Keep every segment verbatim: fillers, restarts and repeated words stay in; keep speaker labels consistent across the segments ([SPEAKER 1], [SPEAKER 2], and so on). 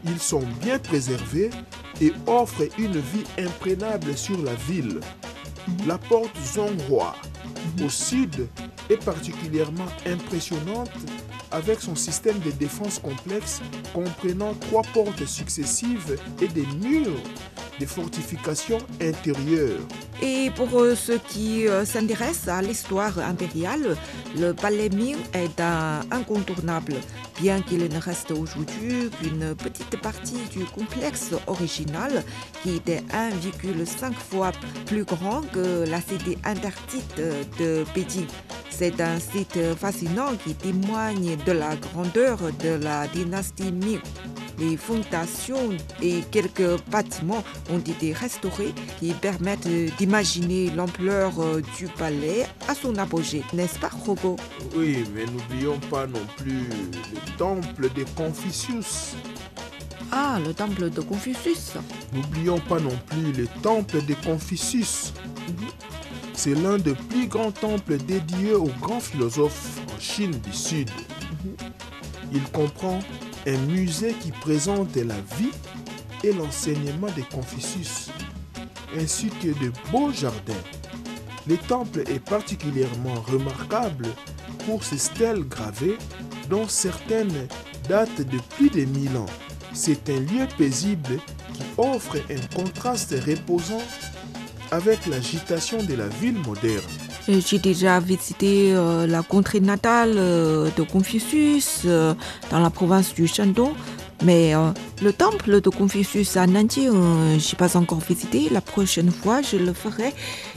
[SPEAKER 1] Ils sont bien préservés et offrent une vue imprenable sur la ville. La porte Zonghua, au sud, est particulièrement impressionnante avec son système de défense complexe comprenant trois portes successives et des murs de fortifications intérieures.
[SPEAKER 2] Et pour ceux qui euh, s'intéressent à l'histoire impériale, le palais Ming est un incontournable, bien qu'il ne reste aujourd'hui qu'une petite partie du complexe original qui était un virgule cinq fois plus grand que la cité interdite de Pékin. C'est un site fascinant qui témoigne de la grandeur de la dynastie Ming. Les fondations et quelques bâtiments ont été restaurés qui permettent d'imaginer l'ampleur du palais à son apogée, n'est-ce pas, Rogo?
[SPEAKER 1] Oui, mais n'oublions pas non plus le temple de Confucius.
[SPEAKER 2] Ah, le temple de Confucius.
[SPEAKER 1] N'oublions pas non plus le temple de Confucius. Mm-hmm. C'est l'un des plus grands temples dédiés aux grands philosophes en Chine du Sud. Mm-hmm. Il comprend un musée qui présente la vie et l'enseignement de Confucius, ainsi que de beaux jardins. Le temple est particulièrement remarquable pour ses stèles gravées, dont certaines datent de plus de mille ans. C'est un lieu paisible qui offre un contraste reposant avec l'agitation de la ville moderne.
[SPEAKER 2] J'ai déjà visité euh, la contrée natale euh, de Confucius euh, dans la province du Shandong, mais euh, le temple de Confucius à Nanjing, euh, je n'ai pas encore visité. La prochaine fois, je le ferai.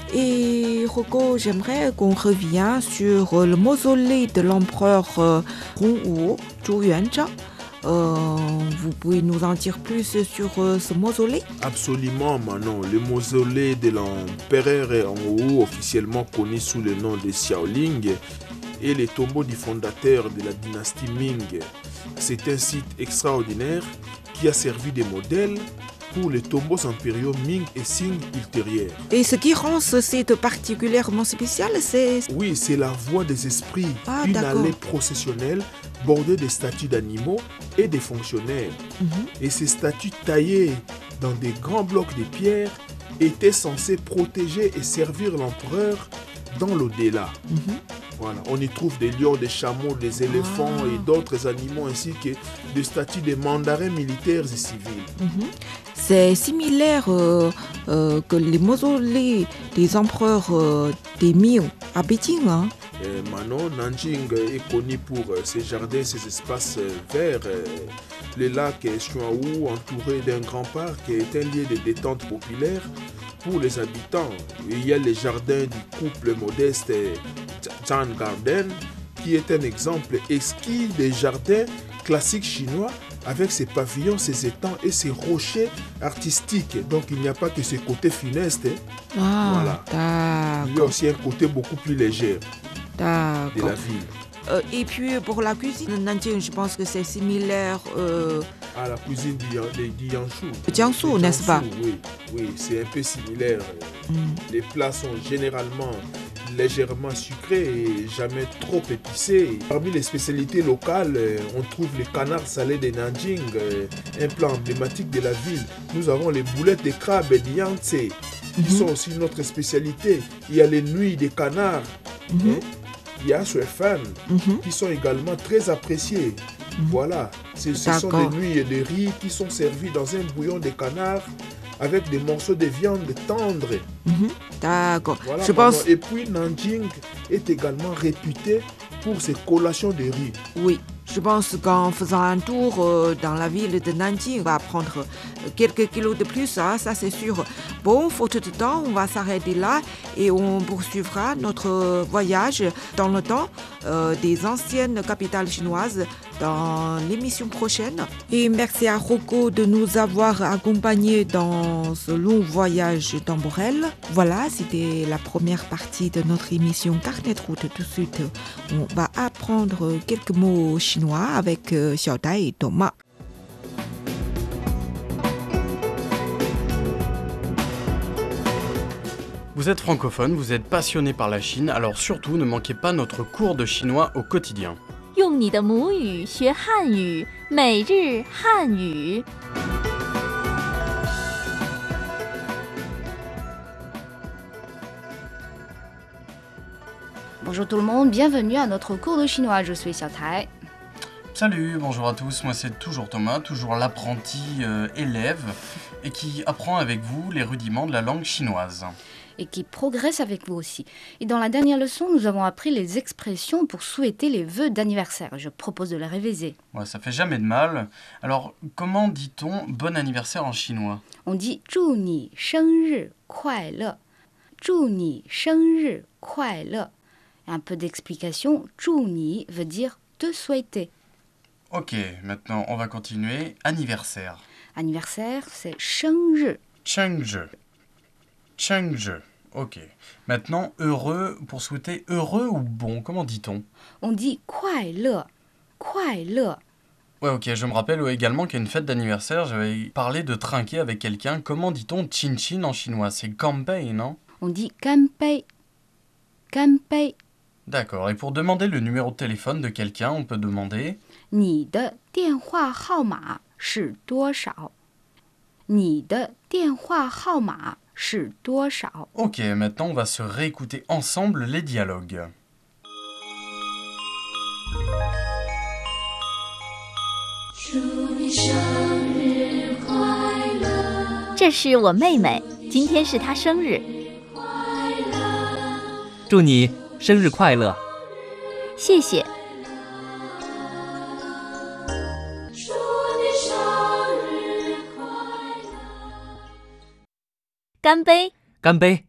[SPEAKER 2] Et Rocco, j'aimerais qu'on revienne sur le mausolée de l'empereur euh, Hongwu, Zhu Yuanzhang. Euh, vous pouvez nous en dire plus sur euh, ce mausolée?
[SPEAKER 1] Absolument, Manon. Le mausolée de l'empereur Hongwu, officiellement connu sous le nom de Xiaoling, et les tombeaux du fondateur de la dynastie Ming. C'est un site extraordinaire qui a servi de modèle pour les tombeaux impériaux Ming et Qing ultérieurs.
[SPEAKER 2] Et ce qui rend ce site particulièrement spécial, c'est...
[SPEAKER 1] Oui, c'est la voie des esprits,
[SPEAKER 2] ah,
[SPEAKER 1] une
[SPEAKER 2] d'accord.
[SPEAKER 1] allée processionnelle bordée de statues d'animaux et des fonctionnaires. Mm-hmm. Et ces statues taillées dans des grands blocs de pierre étaient censées protéger et servir l'empereur dans l'au-delà. Mm-hmm. Voilà, on y trouve des lions, des chameaux, des éléphants ah. et d'autres animaux, ainsi que des statues de mandarins militaires et civils.
[SPEAKER 2] Mm-hmm. C'est similaire euh, euh, que les mausolées des empereurs euh, des Ming à Pékin. Hein?
[SPEAKER 1] Euh, Manon, Nanjing est connu pour euh, ses jardins, ses espaces euh, verts. Euh, le lac Xuanwu, entouré d'un grand parc, est un lieu de détente populaire pour les habitants. Il y a les jardins du couple modeste Zhan Garden, qui est un exemple exquis des jardins classiques chinois avec ses pavillons, ses étangs et ses rochers artistiques. Donc il n'y a pas que ce côté funeste.
[SPEAKER 2] Ah,
[SPEAKER 1] voilà. Il y a aussi un côté beaucoup plus léger de la ville.
[SPEAKER 2] Euh, et puis pour la cuisine de Nanjing, je pense que c'est similaire euh...
[SPEAKER 1] à la cuisine du, du, du Jiangsu.
[SPEAKER 2] Jiangsu, n'est-ce pas?
[SPEAKER 1] Oui, oui, c'est un peu similaire. Mm. Les plats sont généralement légèrement sucrés et jamais trop épicés. Parmi les spécialités locales, on trouve le canard salé de Nanjing, un plat emblématique de la ville. Nous avons les boulettes de crabe et de Yangtze, qui mm-hmm. sont aussi notre spécialité. Il y a les nouilles de canard. Mm-hmm. Hein? Il y a Shui Fan, mm-hmm. qui sont également très appréciés. Mm-hmm. Voilà, ce, ce sont des nouilles de riz qui sont servies dans un bouillon de canard avec des morceaux de viande tendre.
[SPEAKER 2] Mm-hmm. D'accord.
[SPEAKER 1] Voilà,
[SPEAKER 2] je pense...
[SPEAKER 1] Et puis Nanjing est également réputé pour ses collations de riz.
[SPEAKER 2] Oui. Je pense qu'en faisant un tour euh, dans la ville de Nanjing, on va prendre quelques kilos de plus, hein, ça c'est sûr. Bon, faute de temps, on va s'arrêter là et on poursuivra notre voyage dans le temps euh, des anciennes capitales chinoises dans l'émission prochaine. Et merci à Rocco de nous avoir accompagnés dans ce long voyage temporel. Voilà, c'était la première partie de notre émission Carnet de route. Tout de suite, on va apprendre quelques mots chinois avec euh, Xiaodai et Thomas.
[SPEAKER 3] Vous êtes francophone, vous êtes passionné par la Chine, alors surtout ne manquez pas notre cours de chinois au quotidien.
[SPEAKER 4] 用
[SPEAKER 3] 用你的母语学汉语，每日汉语。
[SPEAKER 4] Bonjour tout le monde, bienvenue à notre cours de chinois. Je suis Xiao Tai.
[SPEAKER 5] Salut, bonjour à tous, moi c'est toujours Thomas, toujours l'apprenti euh, élève et qui apprend avec vous les rudiments de la langue chinoise.
[SPEAKER 4] Et qui progresse avec vous aussi. Et dans la dernière leçon, nous avons appris les expressions pour souhaiter les vœux d'anniversaire. Je propose de les réviser.
[SPEAKER 5] Ouais, ça fait jamais de mal. Alors, comment dit-on bon anniversaire en chinois?
[SPEAKER 4] On dit « 祝你生日快乐 »,« 祝你生日快乐 ». Un peu d'explication, « 祝你 » veut dire « te souhaiter ».
[SPEAKER 5] Ok, maintenant on va continuer. Anniversaire.
[SPEAKER 4] Anniversaire, c'est 生日.
[SPEAKER 5] Chengzhi. Chengzhi. Ok. Maintenant, heureux, pour souhaiter heureux ou bon, comment dit-on?
[SPEAKER 4] On dit 快乐 快乐.
[SPEAKER 5] Ouais, ok, je me rappelle ouais, également qu'à une fête d'anniversaire, j'avais parlé de trinquer avec quelqu'un. Comment dit-on chin chin en chinois? C'est ganpei, non?
[SPEAKER 4] On dit 干杯 干杯.
[SPEAKER 5] D'accord, et pour demander le numéro de téléphone de quelqu'un, on peut demander
[SPEAKER 4] 你的电话号码是多少 你的电话号码是多少
[SPEAKER 5] Ok, maintenant on va se réécouter ensemble les dialogues.
[SPEAKER 3] 这是我妹妹，今天是她生日。
[SPEAKER 6] 祝你生日快乐！
[SPEAKER 3] 谢谢。干杯！
[SPEAKER 6] 干杯！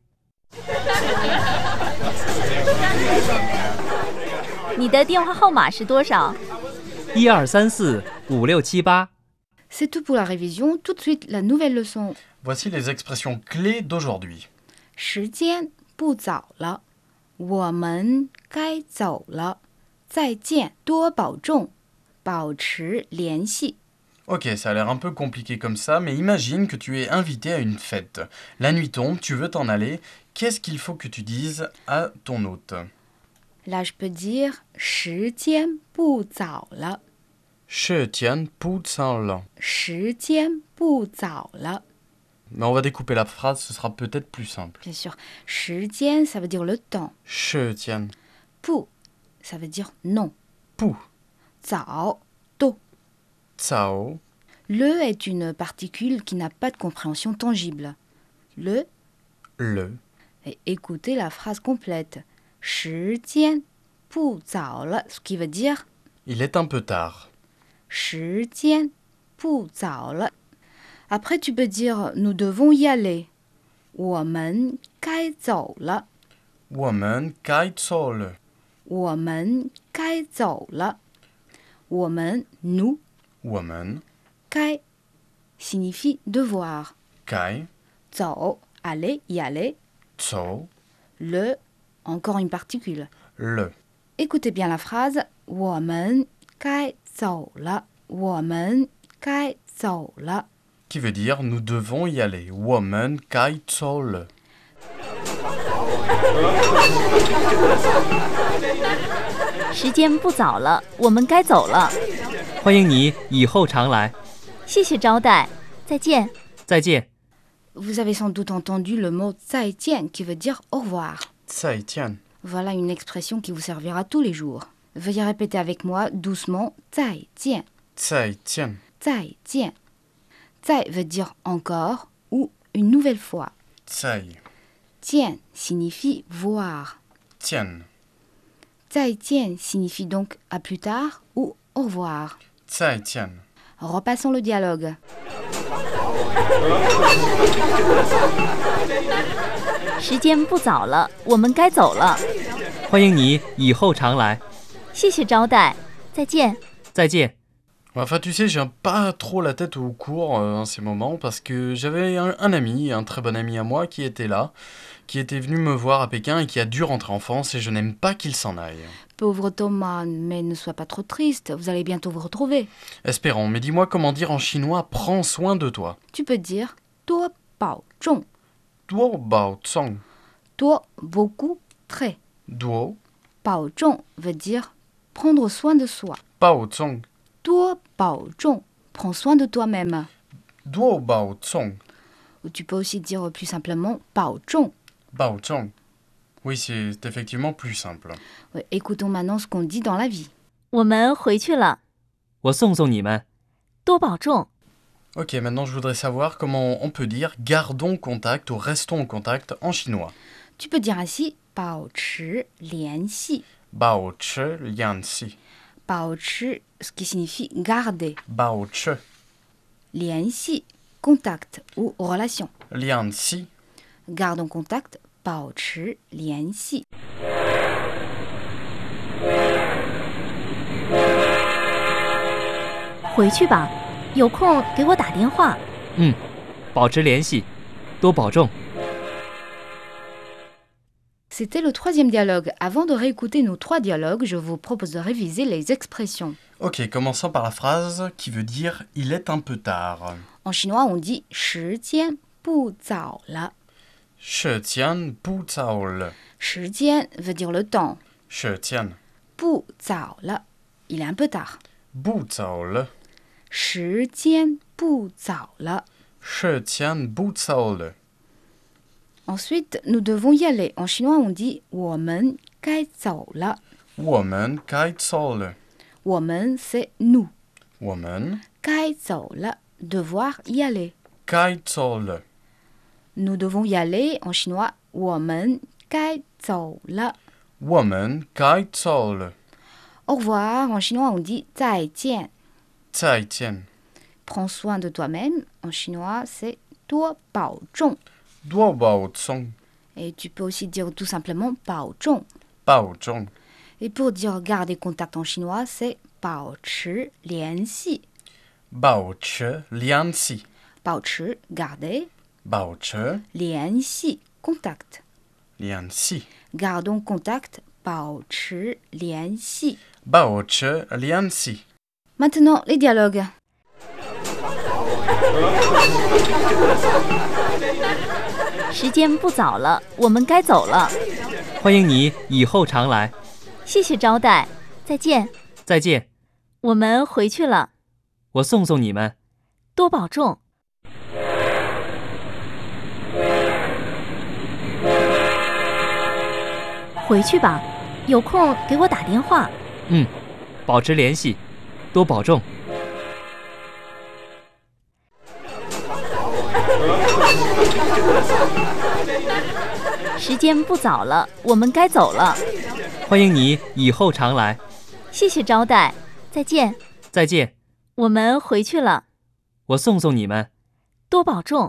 [SPEAKER 3] 你的电话号码是多少？
[SPEAKER 6] 一二三四五六七八。
[SPEAKER 4] C'est tout pour la révision. Tout de suite, la nouvelle leçon.
[SPEAKER 5] Voici les expressions clés d'aujourd'hui.
[SPEAKER 4] 时间不早了，我们该走了。再见，多保重，保持联系。
[SPEAKER 5] Ok, ça a l'air un peu compliqué comme ça, mais imagine que tu es invité à une fête. La nuit tombe, tu veux t'en aller. Qu'est-ce qu'il faut que tu dises à ton hôte?
[SPEAKER 4] Là, je peux dire 时间不早了。
[SPEAKER 5] Je tiens pour ça là.
[SPEAKER 4] 时间不早了。
[SPEAKER 5] Mais on va découper la phrase, ce sera peut-être plus simple.
[SPEAKER 4] Bien sûr, 时间 ça veut dire le temps.
[SPEAKER 5] Je tiens.
[SPEAKER 4] 不 ça veut dire non.
[SPEAKER 5] Pou.
[SPEAKER 4] 早 tôt.
[SPEAKER 5] Cao.
[SPEAKER 4] Le est une particule qui n'a pas de compréhension tangible. Le
[SPEAKER 5] Le.
[SPEAKER 4] et écoutez la phrase complète. 时间不早了 ce qui veut dire
[SPEAKER 5] Il est un peu tard.
[SPEAKER 4] 时间不早了 Après tu peux dire nous devons y aller. 我们该走了
[SPEAKER 5] Woman kai sol.
[SPEAKER 4] 我们该走了 我们 nous
[SPEAKER 5] Woman
[SPEAKER 4] 该 signifie devoir.
[SPEAKER 5] kai
[SPEAKER 4] 走 aller y aller.
[SPEAKER 5] so
[SPEAKER 4] Le encore une particule.
[SPEAKER 5] le.
[SPEAKER 4] Écoutez bien la phrase 我们该走了我们该走了
[SPEAKER 5] Qui veut dire nous devons y aller. Woman kai sol.
[SPEAKER 3] 时间不早了，我们该走了。
[SPEAKER 6] 欢迎你以后常来。
[SPEAKER 3] 谢谢招待，再见。
[SPEAKER 6] 再见。
[SPEAKER 4] Vous avez sans doute entendu le mot 再见 qui veut dire au revoir.
[SPEAKER 5] Tsai tian.
[SPEAKER 4] Voilà une expression qui vous servira tous les jours. Veuillez répéter avec moi doucement 再见
[SPEAKER 5] Tsai tian.
[SPEAKER 4] 再见 再 veut dire encore ou une nouvelle fois.
[SPEAKER 5] Tsai.
[SPEAKER 4] 见 signifie voir.
[SPEAKER 5] Tian.
[SPEAKER 4] 再见 signifie donc à plus tard ou au revoir.
[SPEAKER 5] Tsai tian.
[SPEAKER 4] Repassons le dialogue.
[SPEAKER 3] 时间不早了，我们该走了。
[SPEAKER 6] 欢迎你以后常来。
[SPEAKER 3] 谢谢招待，再见。
[SPEAKER 6] 再见。
[SPEAKER 5] Enfin, tu sais, j'ai pas trop la tête au cours euh, en ces moments parce que j'avais un, un ami, un très bon ami à moi qui était là, qui était venu me voir à Pékin et qui a dû rentrer en France et je n'aime pas qu'il s'en aille.
[SPEAKER 4] Pauvre Thomas, mais ne sois pas trop triste, vous allez bientôt vous retrouver.
[SPEAKER 5] Espérons, mais dis-moi comment dire en chinois « prends soin de toi ».
[SPEAKER 4] Tu peux dire 多保重
[SPEAKER 5] Duo bao tsong.
[SPEAKER 4] 多 beaucoup, très.
[SPEAKER 5] Duo
[SPEAKER 4] 保重 veut dire prendre soin de soi.
[SPEAKER 5] 保重，
[SPEAKER 4] 多保重, prends soin de toi-même.
[SPEAKER 5] 多保重，
[SPEAKER 4] Ou tu peux aussi dire plus simplement 保重.
[SPEAKER 5] 保重。Oui, c'est effectivement plus simple.
[SPEAKER 4] Ouais, écoutons maintenant ce qu'on dit dans la vie.
[SPEAKER 3] 我们回去了，
[SPEAKER 6] 我送送你们。
[SPEAKER 3] 多保重。
[SPEAKER 5] Ok, maintenant je voudrais savoir comment on peut dire gardons contact ou restons en contact en chinois.
[SPEAKER 4] Tu peux dire ainsi 保持联系.
[SPEAKER 5] 保持联系，
[SPEAKER 4] 保持, ce qui signifie garder.
[SPEAKER 5] 保持
[SPEAKER 4] 联系, contact ou relation.
[SPEAKER 5] 联系，
[SPEAKER 4] Gardons contact, 保持联系.
[SPEAKER 3] 回去吧，有空给我打电话。
[SPEAKER 6] 嗯，保持联系，多保重。
[SPEAKER 4] C'était le troisième dialogue. Avant de réécouter nos trois dialogues, je vous propose de réviser les expressions.
[SPEAKER 5] Ok, commençons par la phrase qui veut dire il est un peu tard.
[SPEAKER 4] En chinois, on dit 时间不早了.
[SPEAKER 5] 时间不早了，
[SPEAKER 4] 时间 veut dire le temps.
[SPEAKER 5] 时间
[SPEAKER 4] 不早了, il est un peu tard.
[SPEAKER 5] 不早了，
[SPEAKER 4] 时间不早了.
[SPEAKER 5] 时间不早了。
[SPEAKER 4] Ensuite, nous devons y aller. En chinois, on dit 我们该走了.
[SPEAKER 5] 我们该走了，
[SPEAKER 4] 我们 c'est nous.
[SPEAKER 5] 我们
[SPEAKER 4] 该走了, devoir y aller.
[SPEAKER 5] 该走了，
[SPEAKER 4] Nous devons y aller. En chinois, 我们该走了.
[SPEAKER 5] 我们该走了。
[SPEAKER 4] Au revoir. En chinois, on dit 再见.
[SPEAKER 5] 再见，
[SPEAKER 4] Prends soin de toi-même. En chinois, c'est 多保重.
[SPEAKER 5] 多保重，
[SPEAKER 4] Et tu peux aussi dire tout simplement 保重.
[SPEAKER 5] 保重，
[SPEAKER 4] Et pour dire garder contact en chinois, c'est 保持联系.
[SPEAKER 5] 保持联系，
[SPEAKER 4] 保持 garder,
[SPEAKER 5] 保持
[SPEAKER 4] 联系 contact.
[SPEAKER 5] 联系，
[SPEAKER 4] Gardons contact, 保持联系.
[SPEAKER 5] 保持联系。
[SPEAKER 4] Maintenant, les dialogues.
[SPEAKER 3] 时间不早了，我们该走了。
[SPEAKER 6] 欢迎你以后常来。
[SPEAKER 3] 谢谢招待，再见。
[SPEAKER 6] 再见，
[SPEAKER 3] 我们回去了，
[SPEAKER 6] 我送送你们。
[SPEAKER 3] 多保重。回去吧，有空给我打电话。
[SPEAKER 6] 嗯，保持联系，多保重。
[SPEAKER 3] 时间不早了，我们该走了。
[SPEAKER 6] 欢迎你以后常来。
[SPEAKER 3] 谢谢招待，再见。
[SPEAKER 6] 再见，
[SPEAKER 3] 我们回去了，
[SPEAKER 6] 我送送你们。
[SPEAKER 3] 多保重。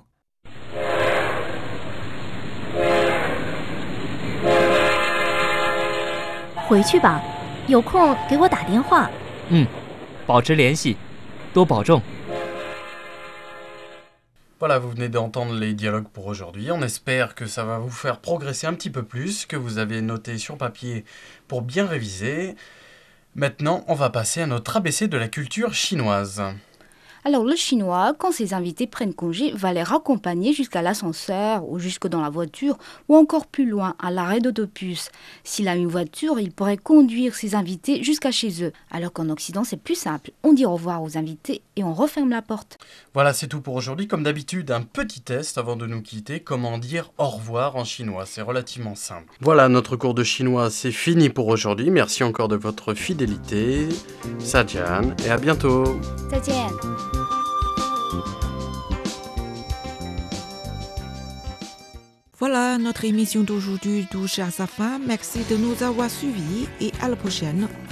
[SPEAKER 3] 回去吧，有空给我打电话。
[SPEAKER 6] 嗯，保持联系，多保重。
[SPEAKER 5] Voilà, vous venez d'entendre les dialogues pour aujourd'hui. On espère que ça va vous faire progresser un petit peu plus, que vous avez noté sur papier pour bien réviser. Maintenant, on va passer à notre A B C de la culture chinoise.
[SPEAKER 4] Alors le chinois, quand ses invités prennent congé, va les raccompagner jusqu'à l'ascenseur ou jusque dans la voiture ou encore plus loin, à l'arrêt d'autobus. S'il a une voiture, il pourrait conduire ses invités jusqu'à chez eux. Alors qu'en Occident, c'est plus simple. On dit au revoir aux invités et on referme la porte.
[SPEAKER 5] Voilà, c'est tout pour aujourd'hui. Comme d'habitude, un petit test avant de nous quitter. Comment dire au revoir en chinois? C'est relativement simple. Voilà, notre cours de chinois, c'est fini pour aujourd'hui. Merci encore de votre fidélité. Sajian et à bientôt.
[SPEAKER 4] 再见.
[SPEAKER 2] Voilà, notre émission d'aujourd'hui touche à sa fin. Merci de nous avoir suivis et à la prochaine.